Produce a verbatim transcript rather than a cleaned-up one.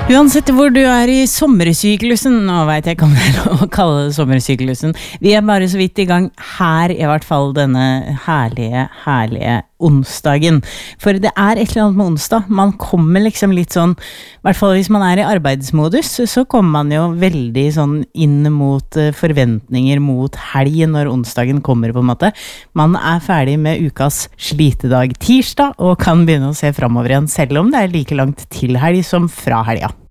Uansett hvor du er i sommersyklusen, nå vet jeg ikke om det er å kalle det sommersyklusen, vi er bare så vidt i gang her, i hvert fall denne herlige, herlige onsdagen. For det er et eller annet med onsdag, man kommer liksom litt sånn, i hvert fall hvis man er i arbeidsmodus, så kommer man jo veldig sånn inn mot forventninger mot helg når onsdagen kommer på en måte. Man er ferdig med ukas slitedag tirsdag, og kan begynne å se fremover igjen, selv om det er like langt til helg som fra helga.